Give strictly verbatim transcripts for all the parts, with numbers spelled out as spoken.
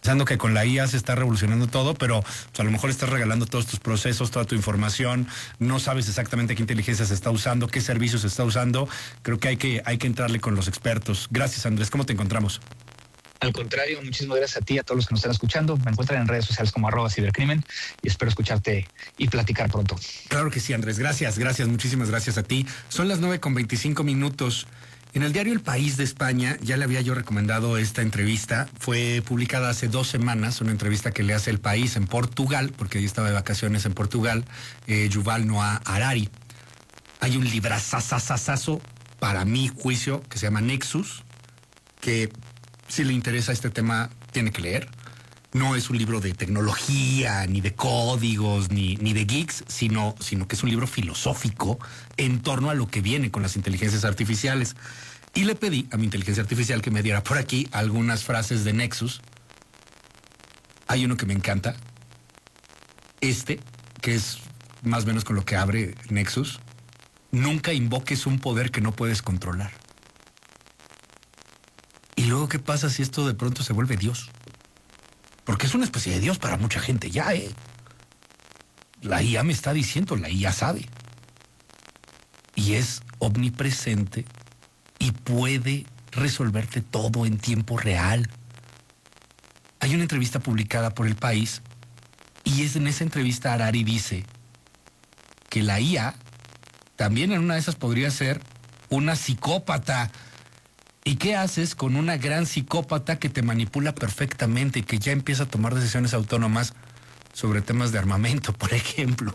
pensando que con la I A se está revolucionando todo, pero pues, a lo mejor estás regalando todos tus procesos, toda tu información, no sabes exactamente qué inteligencia se está usando, qué servicios se está usando. Creo que hay que, hay que entrarle con los expertos. Gracias, Andrés. ¿Cómo te encontramos? Al contrario, muchísimas gracias a ti, a todos los que nos están escuchando. Me encuentran en redes sociales como arroba cibercrimen y espero escucharte y platicar pronto. Claro que sí, Andrés. Gracias, gracias, muchísimas gracias a ti. Son las nueve con veinticinco minutos. En el diario El País de España, ya le había yo recomendado esta entrevista. Fue publicada hace dos semanas, una entrevista que le hace El País en Portugal, porque ahí estaba de vacaciones en Portugal, eh, Yuval Noah Harari. Hay un librazazazazo, para mi juicio, que se llama Nexus, que si le interesa este tema, tiene que leer. No es un libro de tecnología, ni de códigos, ni, ni de geeks, sino, sino que es un libro filosófico en torno a lo que viene con las inteligencias artificiales. Y le pedí a mi inteligencia artificial que me diera por aquí algunas frases de Nexus. Hay uno que me encanta. Este, que es más o menos con lo que abre Nexus. Nunca invoques un poder que no puedes controlar. Y luego, ¿qué pasa si esto de pronto se vuelve Dios? Porque es una especie de Dios para mucha gente ya, ¿eh? La I A me está diciendo, la I A sabe. Y es omnipresente y puede resolverte todo en tiempo real. Hay una entrevista publicada por El País y es en esa entrevista Harari dice que la I A también en una de esas podría ser una psicópata. ¿Y qué haces con una gran psicópata que te manipula perfectamente y que ya empieza a tomar decisiones autónomas sobre temas de armamento, por ejemplo?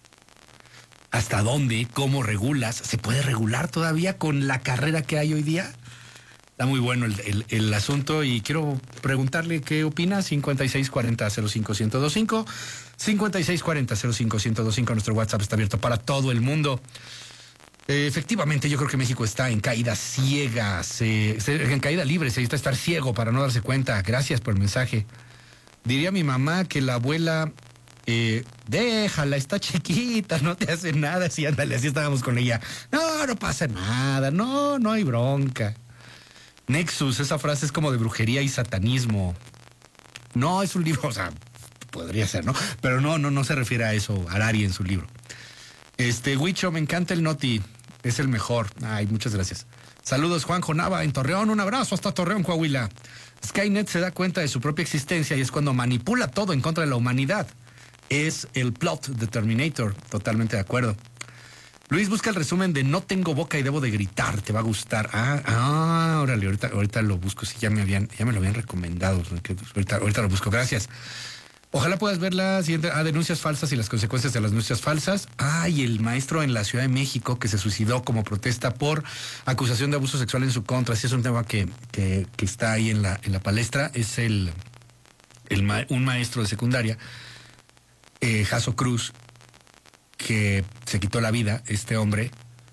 ¿Hasta dónde? ¿Cómo regulas? ¿Se puede regular todavía con la carrera que hay hoy día? Está muy bueno el, el, el asunto y quiero preguntarle qué opina. cincuenta y seis cuarenta cero cinco uno cero dos cinco, cincuenta y seis cuarenta cero cinco uno cero dos cinco. Nuestro WhatsApp está abierto para todo el mundo. Eh, efectivamente, yo creo que México está en caída ciega, se, se, en caída libre, se necesita estar ciego para no darse cuenta. Gracias por el mensaje. Diría mi mamá que la abuela, eh, déjala, está chiquita, no te hace nada. Sí, ándale, así estábamos con ella. No, no pasa nada, no, no hay bronca. Nexus, esa frase es como de brujería y satanismo. No, es un libro, o sea, podría ser, ¿no? Pero no, no, no se refiere a eso, Harari en su libro. Este, Huicho, me encanta el Noti. Es el mejor. Ay, muchas gracias. Saludos, Juanjo Nava, en Torreón. Un abrazo hasta Torreón, Coahuila. Skynet se da cuenta de su propia existencia y es cuando manipula todo en contra de la humanidad. Es el plot de Terminator. Totalmente de acuerdo. Luis, busca el resumen de No tengo boca y debo de gritar. Te va a gustar. Ah, ah, órale, ahorita, ahorita lo busco. Sí, ya me habían, ya me lo habían recomendado. Ahorita, ahorita lo busco. Gracias. Ojalá puedas ver la siguiente, ah, denuncias falsas y las consecuencias de las denuncias falsas. Ay, ah, el maestro en la Ciudad de México que se suicidó como protesta por acusación de abuso sexual en su contra. Sí, es un tema que, que, que está ahí en la, en la palestra. Es el, el ma, un maestro de secundaria, eh, Jaso Cruz, que se quitó la vida, este hombre.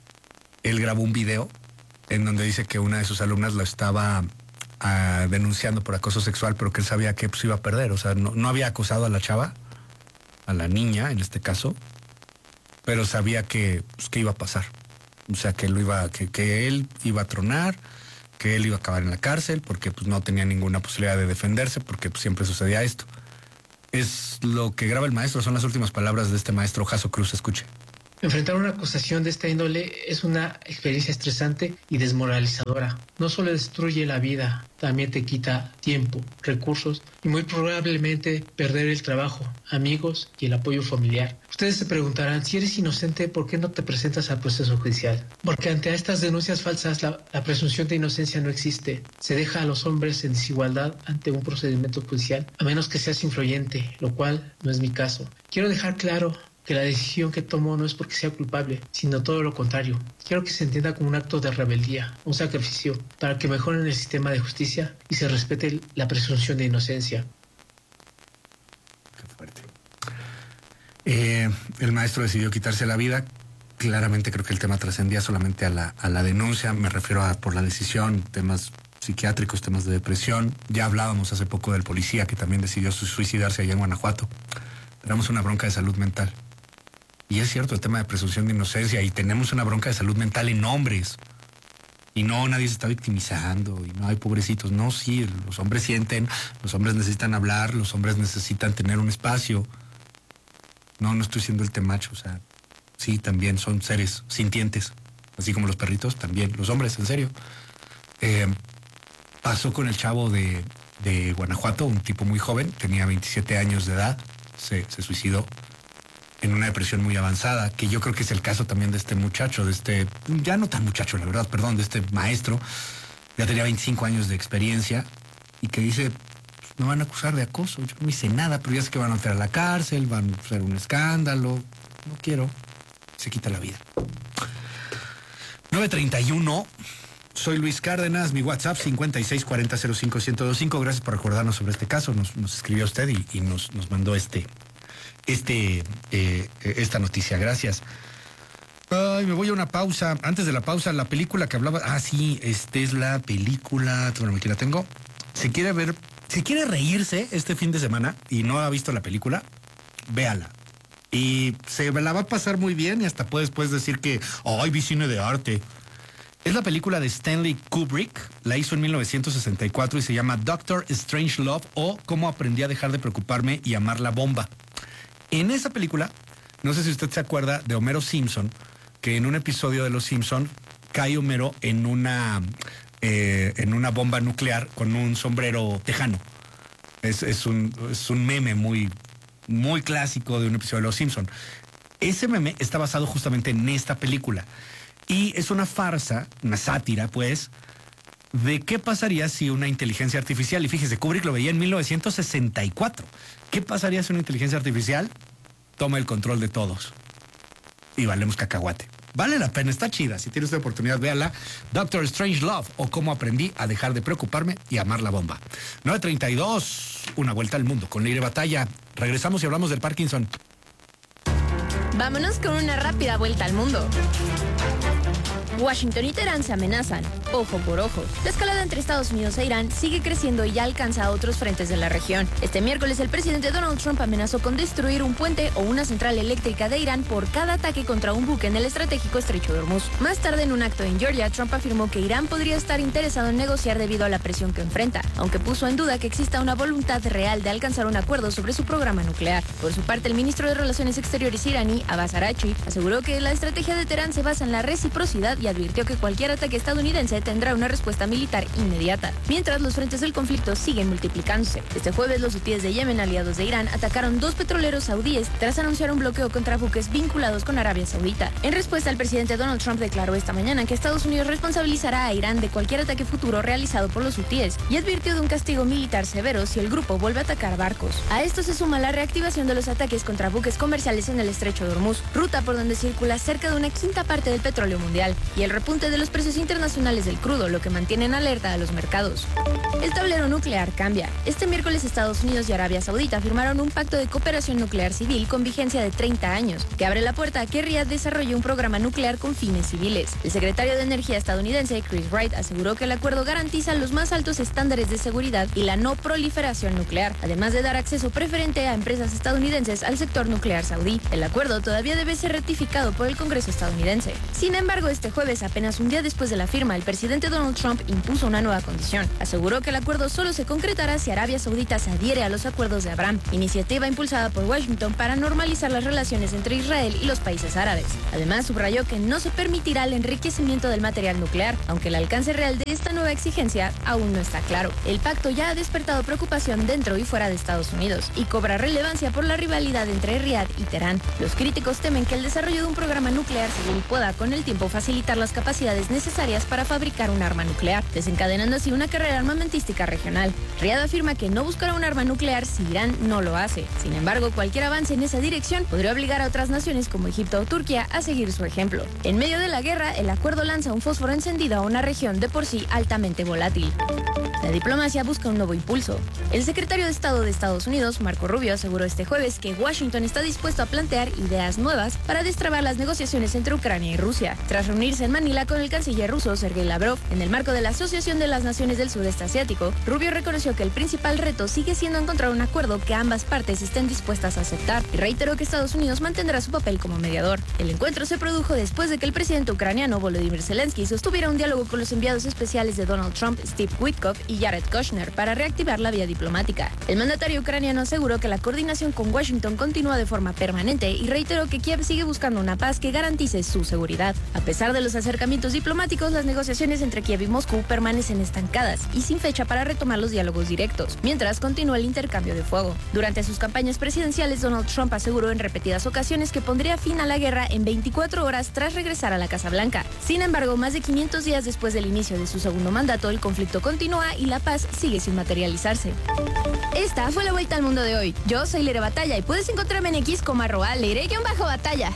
Él grabó un video en donde dice que una de sus alumnas lo estaba Uh, denunciando por acoso sexual, pero que él sabía que pues, iba a perder. O sea, no, no había acosado a la chava, a la niña en este caso, pero sabía que, pues, que iba a pasar. O sea, que él, iba, que, que él iba a tronar, que él iba a acabar en la cárcel, porque pues, no tenía ninguna posibilidad de defenderse, porque pues, siempre sucedía esto. Es lo que graba el maestro, son las últimas palabras de este maestro Jaso Cruz. Escuche. Enfrentar una acusación de esta índole es una experiencia estresante y desmoralizadora. No solo destruye la vida, también te quita tiempo, recursos y muy probablemente perder el trabajo, amigos y el apoyo familiar. Ustedes se preguntarán, si eres inocente, ¿por qué no te presentas al proceso judicial? Porque ante estas denuncias falsas, la, la presunción de inocencia no existe. Se deja a los hombres en desigualdad ante un procedimiento judicial, a menos que seas influyente, lo cual no es mi caso. Quiero dejar claro que la decisión que tomo no es porque sea culpable, sino todo lo contrario. Quiero que se entienda como un acto de rebeldía, un sacrificio, para que mejoren el sistema de justicia y se respete la presunción de inocencia. Qué fuerte. Eh, el maestro decidió quitarse la vida. Claramente creo que el tema trascendía solamente a la, a la denuncia. Me refiero a por la decisión, temas psiquiátricos, temas de depresión. Ya hablábamos hace poco del policía que también decidió suicidarse allá en Guanajuato. Tenemos una bronca de salud mental. Y es cierto el tema de presunción de inocencia, y tenemos una bronca de salud mental en hombres. Y no, nadie se está victimizando y no hay pobrecitos. No, sí, los hombres sienten, los hombres necesitan hablar, los hombres necesitan tener un espacio. No, no estoy siendo el temacho, o sea, sí, también son seres sintientes, así como los perritos, también los hombres, en serio. Eh, pasó con el chavo de, de Guanajuato, un tipo muy joven, tenía veintisiete años de edad, se, se suicidó en una depresión muy avanzada, que yo creo que es el caso también de este muchacho, de este, ya no tan muchacho, la verdad, perdón, de este maestro, ya tenía veinticinco años de experiencia y que dice, pues, me van a acusar de acoso, yo no hice nada, pero ya sé que van a entrar a la cárcel, van a hacer un escándalo, no quiero, se quita la vida. nueve treinta y uno, soy Luis Cárdenas, mi WhatsApp cincuenta y seis cuarenta cero cinco ciento veinticinco, gracias por recordarnos sobre este caso, nos, nos escribió usted y, y nos, nos mandó este... Este, eh, esta noticia, gracias. Ay, me voy a una pausa. Antes de la pausa, la película que hablaba, ah, sí, esta es la película, bueno, aquí la tengo. Si quiere ver, si quiere reírse este fin de semana y no ha visto la película, véala. Y se la va a pasar muy bien y hasta puedes, puedes decir que, ay, vi cine de arte. Es la película de Stanley Kubrick, la hizo en mil novecientos sesenta y cuatro y se llama Doctor Strangelove o Cómo aprendí a dejar de preocuparme y amar la bomba. En esa película, no sé si usted se acuerda de Homero Simpson, que en un episodio de Los Simpson cae Homero en una, eh, en una bomba nuclear con un sombrero tejano. Es, es, un, es un meme muy, muy clásico de un episodio de Los Simpson. Ese meme está basado justamente en esta película. Y es una farsa, una sátira, pues, de qué pasaría si una inteligencia artificial, y fíjese, Kubrick lo veía en mil novecientos sesenta y cuatro, ¿qué pasaría si una inteligencia artificial toma el control de todos? Y valemos cacahuate. Vale la pena, está chida. Si tiene usted oportunidad, véala. Doctor Strangelove o Cómo aprendí a dejar de preocuparme y amar la bomba. nueve treinta y dos, una vuelta al mundo con Leire Batalla. Regresamos y hablamos del Parkinson. Vámonos con una rápida vuelta al mundo. Washington y Teherán se amenazan, ojo por ojo. La escalada entre Estados Unidos e Irán sigue creciendo y ya alcanza a otros frentes de la región. Este miércoles el presidente Donald Trump amenazó con destruir un puente o una central eléctrica de Irán por cada ataque contra un buque en el estratégico estrecho de Hormuz. Más tarde, en un acto en Georgia, Trump afirmó que Irán podría estar interesado en negociar debido a la presión que enfrenta, aunque puso en duda que exista una voluntad real de alcanzar un acuerdo sobre su programa nuclear. Por su parte, el ministro de Relaciones Exteriores iraní, Abbas Araghchi, aseguró que la estrategia de Teherán se basa en la reciprocidad y advirtió que cualquier ataque estadounidense tendrá una respuesta militar inmediata, mientras los frentes del conflicto siguen multiplicándose. Este jueves, los hutíes de Yemen, aliados de Irán, atacaron dos petroleros saudíes tras anunciar un bloqueo contra buques vinculados con Arabia Saudita. En respuesta, el presidente Donald Trump declaró esta mañana que Estados Unidos responsabilizará a Irán de cualquier ataque futuro realizado por los hutíes y advirtió de un castigo militar severo si el grupo vuelve a atacar barcos. A esto se suma la reactivación de los ataques contra buques comerciales en el estrecho de Hormuz, ruta por donde circula cerca de una quinta parte del petróleo mundial, y el repunte de los precios internacionales del crudo, lo que mantiene en alerta a los mercados. El tablero nuclear cambia. Este miércoles Estados Unidos y Arabia Saudita firmaron un pacto de cooperación nuclear civil con vigencia de treinta años, que abre la puerta a que Riad desarrolle un programa nuclear con fines civiles. El secretario de Energía estadounidense, Chris Wright, aseguró que el acuerdo garantiza los más altos estándares de seguridad y la no proliferación nuclear, además de dar acceso preferente a empresas estadounidenses al sector nuclear saudí. El acuerdo todavía debe ser ratificado por el Congreso estadounidense. Sin embargo, este jueves, apenas un día después de la firma, el presidente Donald Trump impuso una nueva condición. Aseguró que el acuerdo solo se concretará si Arabia Saudita se adhiere a los acuerdos de Abraham, iniciativa impulsada por Washington para normalizar las relaciones entre Israel y los países árabes. Además, subrayó que no se permitirá el enriquecimiento del material nuclear, aunque el alcance real de esta nueva exigencia aún no está claro. El pacto ya ha despertado preocupación dentro y fuera de Estados Unidos y cobra relevancia por la rivalidad entre Riad y Teherán. Los críticos temen que el desarrollo de un programa nuclear civil pueda con el tiempo facilitar las capacidades necesarias para fabricar un arma nuclear, desencadenando así una carrera armamentística regional. Riad afirma que no buscará un arma nuclear si Irán no lo hace. Sin embargo, cualquier avance en esa dirección podría obligar a otras naciones como Egipto o Turquía a seguir su ejemplo. En medio de la guerra, el acuerdo lanza un fósforo encendido a una región de por sí altamente volátil. La diplomacia busca un nuevo impulso. El secretario de Estado de Estados Unidos, Marco Rubio, aseguró este jueves que Washington está dispuesto a plantear ideas nuevas para destrabar las negociaciones entre Ucrania y Rusia, tras reunirse en Manila con el canciller ruso Sergei Lavrov. En el marco de la Asociación de las Naciones del Sudeste Asiático, Rubio reconoció que el principal reto sigue siendo encontrar un acuerdo que ambas partes estén dispuestas a aceptar y reiteró que Estados Unidos mantendrá su papel como mediador. El encuentro se produjo después de que el presidente ucraniano Volodymyr Zelensky sostuviera un diálogo con los enviados especiales de Donald Trump, Steve Witkoff y Jared Kushner para reactivar la vía diplomática. El mandatario ucraniano aseguró que la coordinación con Washington continúa de forma permanente y reiteró que Kiev sigue buscando una paz que garantice su seguridad. A pesar de los acercamientos diplomáticos, las negociaciones entre Kiev y Moscú permanecen estancadas y sin fecha para retomar los diálogos directos, mientras continúa el intercambio de fuego. Durante sus campañas presidenciales, Donald Trump aseguró en repetidas ocasiones que pondría fin a la guerra en veinticuatro horas tras regresar a la Casa Blanca. Sin embargo, más de quinientos días después del inicio de su segundo mandato, el conflicto continúa y la paz sigue sin materializarse. Esta fue la vuelta al mundo de hoy. Yo soy Leire Batalla y puedes encontrarme en X como arroba Leire-Batalla.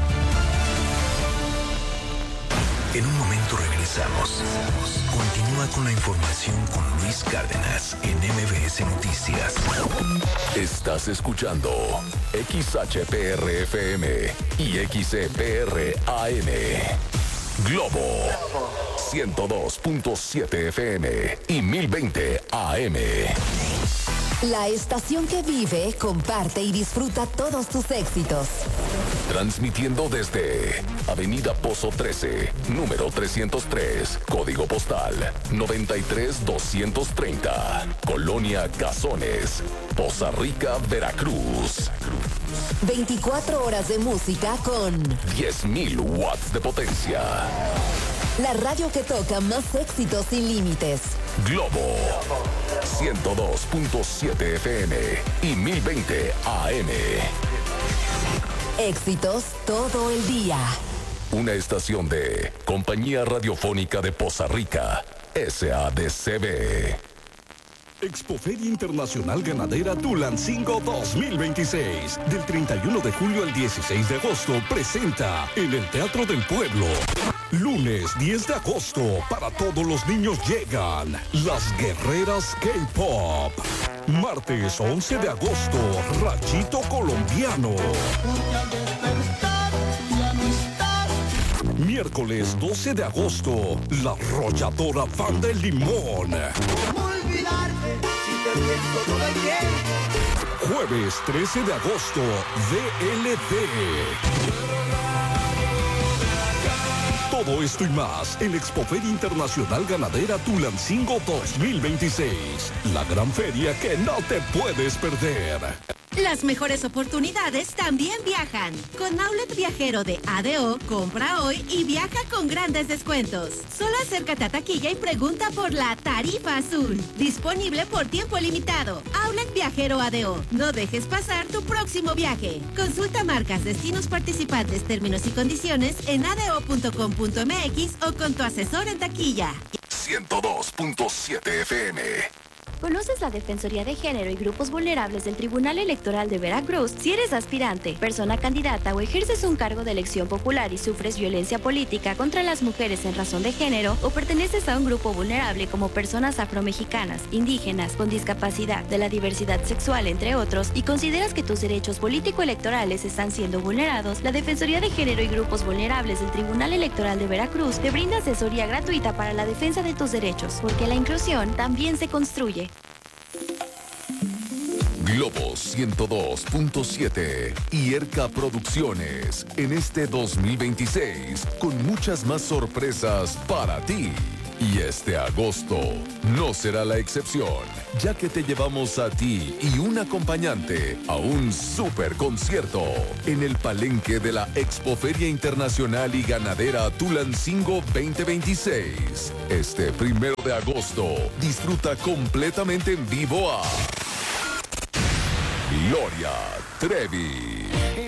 En un momento regresamos. Continúa con la información con Luis Cárdenas en M B S Noticias. Estás escuchando X H P R F M y X E P R A M. Globo ciento dos punto siete F M y mil veinte A M. La estación que vive, comparte y disfruta todos tus éxitos. Transmitiendo desde Avenida Pozo trece, número trescientos tres, código postal noventa y tres doscientos treinta, Colonia Cazones, Poza Rica, Veracruz. veinticuatro horas de música con diez mil watts de potencia. La radio que toca más éxitos sin límites. Globo ciento dos punto siete F M y mil veinte A M. Éxitos todo el día. Una estación de Compañía Radiofónica de Poza Rica, S A D C B. Expoferia Internacional Ganadera Tulancingo dos mil veintiséis. Del treinta y uno de julio al dieciséis de agosto presenta en el Teatro del Pueblo. Lunes diez de agosto, para todos los niños llegan Las Guerreras K-Pop. Martes once de agosto, Rachito Colombiano. Miércoles doce de agosto, La Arrolladora Banda El Limón. Jueves trece de agosto, D L D. Todo esto y más en Expoferia Internacional Ganadera Tulancingo dos mil veintiséis. La gran feria que no te puedes perder. Las mejores oportunidades también viajan. Con Outlet Viajero de A D O, compra hoy y viaja con grandes descuentos. Solo acércate a taquilla y pregunta por la tarifa azul. Disponible por tiempo limitado. Outlet Viajero A D O. No dejes pasar tu próximo viaje. Consulta marcas, destinos participantes, términos y condiciones en a d o punto com punto m x o con tu asesor en taquilla. ciento dos punto siete F M. ¿Conoces la Defensoría de Género y Grupos Vulnerables del Tribunal Electoral de Veracruz? Si eres aspirante, persona candidata o ejerces un cargo de elección popular y sufres violencia política contra las mujeres en razón de género o perteneces a un grupo vulnerable como personas afromexicanas, indígenas, con discapacidad, de la diversidad sexual, entre otros, y consideras que tus derechos político-electorales están siendo vulnerados, la Defensoría de Género y Grupos Vulnerables del Tribunal Electoral de Veracruz te brinda asesoría gratuita para la defensa de tus derechos, porque la inclusión también se construye. Globo ciento dos punto siete y Erca Producciones en este dos mil veintiséis con muchas más sorpresas para ti. Y este agosto no será la excepción, ya que te llevamos a ti y un acompañante a un super concierto en el palenque de la Expoferia Internacional y Ganadera Tulancingo veinte veintiséis. Este primero de agosto, disfruta completamente en vivo a Gloria Trevi.